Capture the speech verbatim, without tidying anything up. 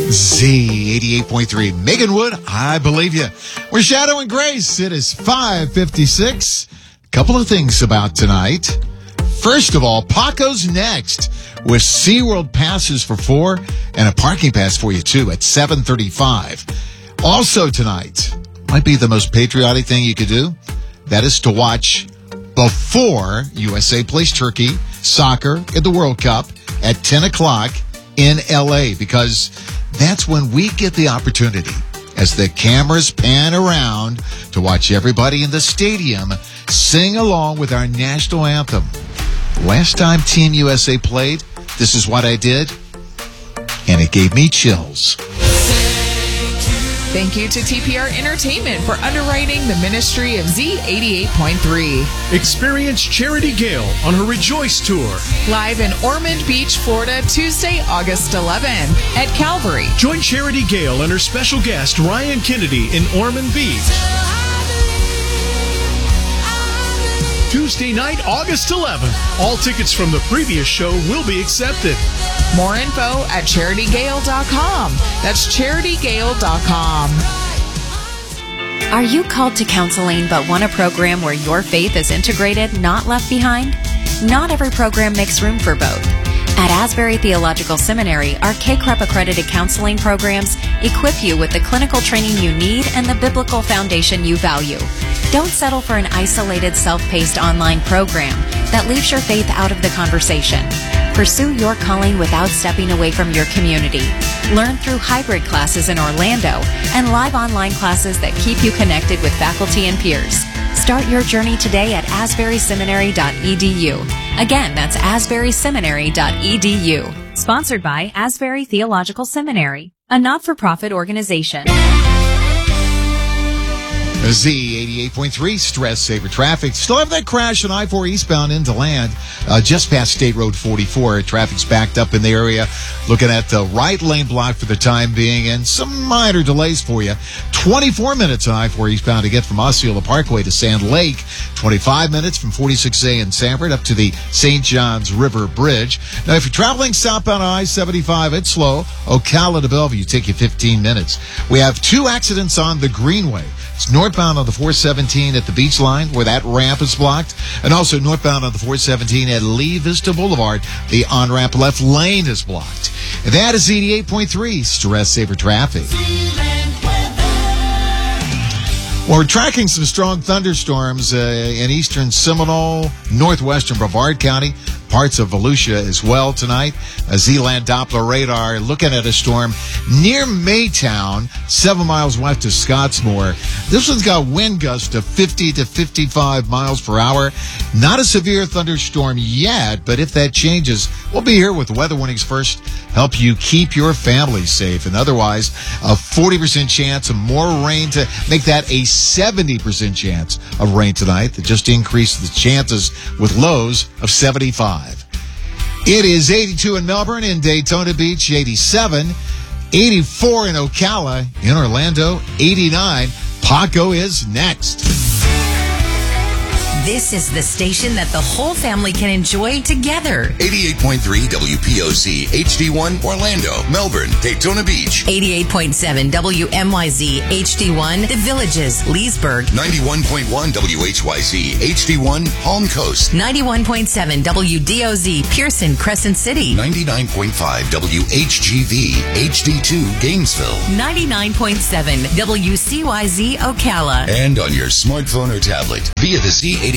Z eighty-eight point three. Megan Wood, I believe you. We're Shadow and Grace. It is five fifty-six. Couple of things about tonight. First of all, Paco's next with SeaWorld passes for four and a parking pass for you, too, at seven thirty-five. Also tonight, might be the most patriotic thing you could do. That is to watch before U S A plays Turkey soccer at the World Cup at ten o'clock in L A, because that's when we get the opportunity, as the cameras pan around, to watch everybody in the stadium sing along with our national anthem. Last time Team U S A played, this is what I did, and it gave me chills. Thank you to T P R Entertainment for underwriting the ministry of Z eighty-eight point three. Experience Charity Gale on her Rejoice Tour. Live in Ormond Beach, Florida, Tuesday, August eleventh at Calvary. Join Charity Gale and her special guest, Ryan Kennedy, in Ormond Beach. Tuesday night, August eleventh. All tickets from the previous show will be accepted. More info at charity gale dot com. That's charity gale dot com. Are you called to counseling but want a program where your faith is integrated, not left behind? Not every program makes room for both. At Asbury Theological Seminary, our K C R E P accredited counseling programs equip you with the clinical training you need and the biblical foundation you value. Don't settle for an isolated, self-paced online program that leaves your faith out of the conversation. Pursue your calling without stepping away from your community. Learn through hybrid classes in Orlando and live online classes that keep you connected with faculty and peers. Start your journey today at asbury seminary dot e d u. Again, that's asbury seminary dot e d u. Sponsored by Asbury Theological Seminary, a not-for-profit organization. Z eighty-eight point three, Stress Saver Traffic. Still have that crash on I four eastbound into land, uh, just past State Road forty-four. Traffic's backed up in the area. Looking at the right lane block for the time being, and some minor delays for you. twenty-four minutes on I four eastbound to get from Osceola Parkway to Sand Lake. twenty-five minutes from forty-six A in Sanford up to the Saint Johns River Bridge. Now, if you're traveling southbound on I seventy-five, it's slow. Ocala to Bellevue take you fifteen minutes. We have two accidents on the Greenway. It's northbound on the four seventeen at the beach line, where that ramp is blocked, and also northbound on the four seventeen at Lee Vista Boulevard. The on-ramp left lane is blocked. And that is eighty-eight point three, Stress Saver Traffic. Well, we're tracking some strong thunderstorms uh, in eastern Seminole, northwestern Brevard County, parts of Volusia as well tonight. A Z-Land Doppler radar looking at a storm near Maytown, seven miles west of Scottsmore. This one's got wind gusts of fifty to fifty-five miles per hour. Not a severe thunderstorm yet, but if that changes, we'll be here with weather warnings first. Help you keep your family safe. And otherwise, a forty percent chance of more rain to make that a seventy percent chance of rain tonight. That just increased the chances with lows of seventy-five. It is eighty-two in Melbourne, in Daytona Beach, eighty-seven, eighty-four in Ocala, in Orlando, eighty-nine. Paco is next. This is the station that the whole family can enjoy together. eighty-eight point three W P O Z, H D one, Orlando, Melbourne, Daytona Beach. eighty-eight point seven W M Y Z, H D one, The Villages, Leesburg. ninety-one point one W H Y Z, H D one, Palm Coast. ninety-one point seven W D O Z, Pearson, Crescent City. ninety-nine point five W H G V, H D two, Gainesville. ninety-nine point seven W C Y Z, Ocala. And on your smartphone or tablet via the Z eighty-eight